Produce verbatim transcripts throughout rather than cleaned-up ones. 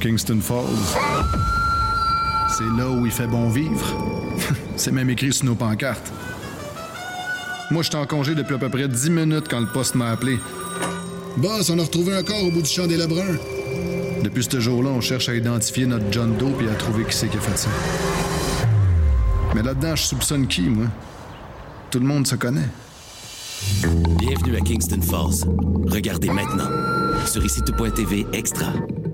Kingston Falls. C'est là où il fait bon vivre. C'est même écrit sur nos pancartes. Moi, j'étais en congé depuis à peu près dix minutes quand le poste m'a appelé. Boss, on a retrouvé un corps au bout du champ des Lebrun. Depuis ce jour-là, on cherche à identifier notre John Doe et à trouver qui c'est qui a fait ça. Mais là-dedans, je soupçonne qui, moi? Tout le monde se connaît. Bienvenue à Kingston Falls. Regardez maintenant sur ici tout point t v Extra.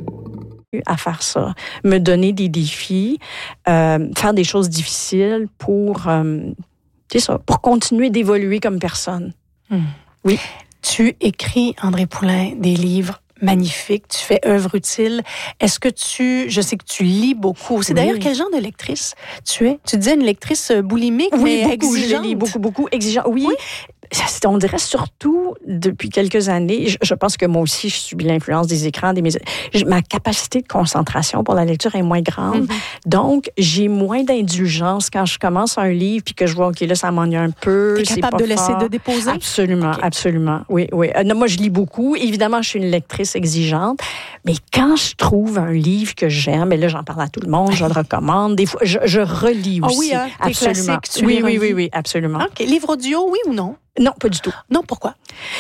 À faire ça, me donner des défis, euh, faire des choses difficiles pour, euh, c'est ça, pour continuer d'évoluer comme personne. Mmh. Oui. Tu écris, André Poulain, des livres magnifiques. Tu fais œuvre utile. Est-ce que tu, je sais que tu lis beaucoup. C'est oui. D'ailleurs quel genre de lectrice tu es? Tu disais une lectrice boulimique, oui, mais beaucoup, exigeante. Je lis beaucoup, beaucoup exigeante. Oui. oui. On dirait surtout depuis quelques années, je, je pense que moi aussi, je subis l'influence des écrans, des médias. Ma capacité de concentration pour la lecture est moins grande. Mm-hmm. Donc, j'ai moins d'indulgence quand je commence un livre puis que je vois, OK, là, ça m'ennuie un peu. T'es capable de laisser fort. de déposer? Absolument, okay. absolument. Oui, oui. Euh, non, moi, je lis beaucoup. Évidemment, je suis une lectrice exigeante. Mais quand je trouve un livre que j'aime, et là, j'en parle à tout le monde, je le recommande. Des fois, je, je relis aussi. Ah oui, hein? Tes absolument. Classiques, tu oui, les oui, relis. oui, oui, absolument. OK. Livre audio, oui ou non? Non, pas du tout. Non, pourquoi?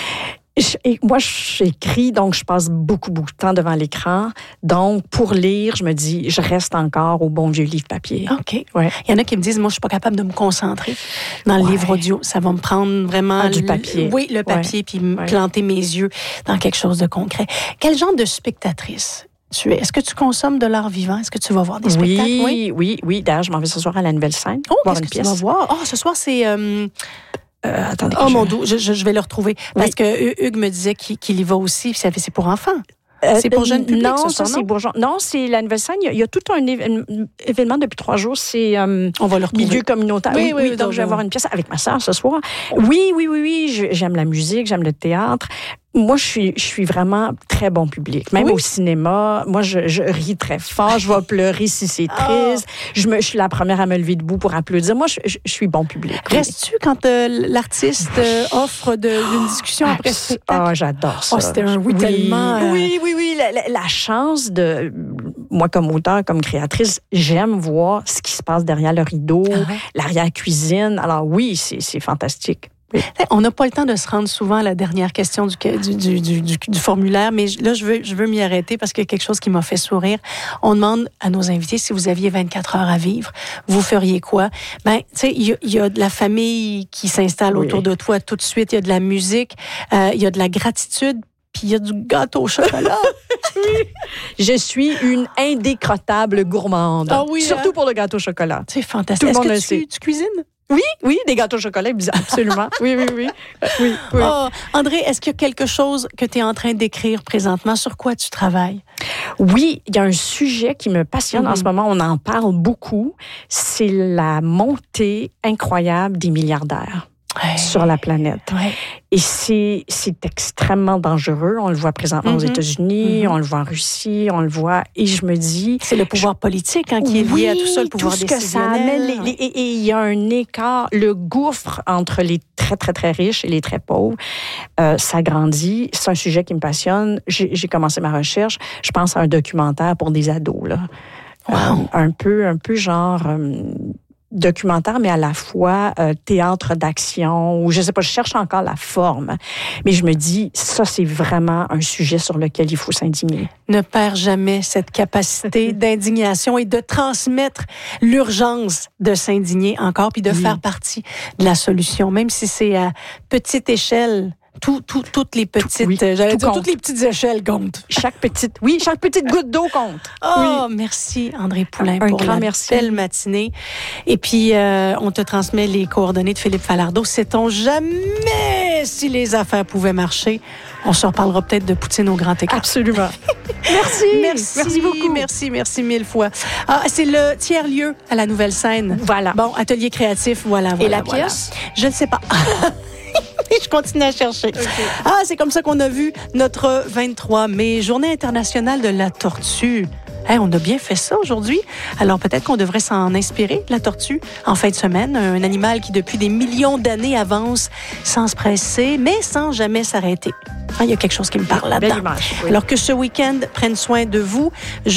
Je, et moi, j'écris, donc je passe beaucoup, beaucoup de temps devant l'écran. Donc, pour lire, je me dis, je reste encore au bon vieux livre papier. OK. Ouais. Il y en a qui me disent, moi, je suis pas capable de me concentrer dans le ouais. livre audio. Ça va me prendre vraiment... Ah, du papier. Le, oui, le papier, ouais. puis me ouais. planter mes yeux dans quelque chose de concret. Quel genre de spectatrice tu es? Est-ce que tu consommes de l'art vivant? Est-ce que tu vas voir des oui, spectacles? Oui, oui, oui. D'ailleurs, je m'en vais ce soir à la Nouvelle Scène. Oh, voir qu'est-ce une que pièce. tu vas voir? Oh, ce soir, c'est... Euh... Euh, attendez, oh je... mon Dieu, je, je, je vais le retrouver. Parce oui. que Hugues me disait qu'il, qu'il y va aussi, puis c'est pour enfants. Euh, c'est pour jeunes publics, non, ce ça, soir, c'est bourgeois. Non, c'est la Nouvelle Scène. Il y a, il y a tout un, éve- un événement depuis trois jours. C'est euh, on va le retrouver. Milieu communautaire. Oui, oui, oui, donc, donc, je vais avoir une pièce avec ma sœur ce soir. Oui, oui, oui, oui. Je, j'aime la musique, j'aime le théâtre. Moi, je suis, je suis vraiment très bon public. Même oui. au cinéma, moi, je, je ris très fort. Je vais pleurer si c'est triste. Oh. Je, me, je suis la première à me lever debout pour applaudir. Moi, je, je, je suis bon public. Restes-tu quand euh, l'artiste euh, offre de, une discussion ah, après ce spectacle? Ah, j'adore ça. Oh, c'était un oui, oui tellement... Euh... Oui, oui, oui. La, la, la chance de... Moi, comme auteur, comme créatrice, j'aime voir ce qui se passe derrière le rideau, ah ouais. l'arrière-cuisine. Alors oui, c'est, c'est fantastique. Oui. On n'a pas le temps de se rendre souvent à la dernière question du, du, du, du, du, du formulaire, mais là, je veux, je veux m'y arrêter parce qu'il y a quelque chose qui m'a fait sourire. On demande à nos invités si vous aviez vingt-quatre heures à vivre, vous feriez quoi? Ben, tu sais, il y, y a de la famille qui s'installe oui. autour de toi tout de suite, il y a de la musique, euh, il y a de la gratitude, puis il y a du gâteau au chocolat. Oui. Je suis une indécrottable gourmande. Ah oui, surtout hein? pour le gâteau au chocolat. C'est fantastique. Tout le monde Est-ce que le tu, sait. tu cuisines? Oui, oui, des gâteaux au chocolat, absolument. oui, oui, oui. oui, oui. Oh, André, est-ce qu'il y a quelque chose que tu es en train d'écrire présentement? Sur quoi tu travailles? Oui, il y a un sujet qui me passionne mm-hmm. en ce moment. On en parle beaucoup. C'est la montée incroyable des milliardaires. Ouais. Sur la planète. Ouais. Et c'est, c'est extrêmement dangereux. On le voit présentement mm-hmm. aux États-Unis, mm-hmm. on le voit en Russie, on le voit. Et je me dis... C'est le pouvoir je... politique hein, qui est lié oui, à tout ça, le pouvoir tout ce que ça amène. Les, les, et il y a un écart, le gouffre entre les très, très, très riches et les très pauvres euh, s'agrandit. C'est un sujet qui me passionne. J'ai, j'ai commencé ma recherche. Je pense à un documentaire pour des ados. Là. Wow. Euh, un, peu, un peu genre... Euh, documentaire, mais à la fois euh, théâtre d'action, ou je sais pas, je cherche encore la forme. Mais je me dis, ça, c'est vraiment un sujet sur lequel il faut s'indigner. Ne perds jamais cette capacité d'indignation et de transmettre l'urgence de s'indigner encore, puis de oui. faire partie de la solution, même si c'est à petite échelle. Tout, tout, toutes les petites, oui, j'allais dire, compte. toutes les petites échelles comptent. Chaque petite, oui, chaque petite goutte d'eau compte. Oh, oui. merci André Poulain un pour grand la merci. belle matinée. Et puis, euh, on te transmet les coordonnées de Philippe Falardeau. Sait-on jamais si les affaires pouvaient marcher? On se reparlera peut-être de poutine au grand écart. Absolument. merci. Merci. Merci beaucoup. Merci, merci mille fois. Ah, c'est le tiers-lieu à la Nouvelle Scène. Voilà. Bon, atelier créatif, voilà, voilà. Et la voilà. pièce? Je ne sais pas. Je continue à chercher. Okay. Ah, c'est comme ça qu'on a vu notre vingt-trois mai, Journée internationale de la tortue. Hey, on a bien fait ça aujourd'hui. Alors peut-être qu'on devrait s'en inspirer, la tortue, en fin de semaine. Un animal qui, depuis des millions d'années, avance sans se presser, mais sans jamais s'arrêter. Ah, il y a quelque chose qui me parle là-dedans. Belle image, oui. Alors que ce week-end prenne soin de vous. Je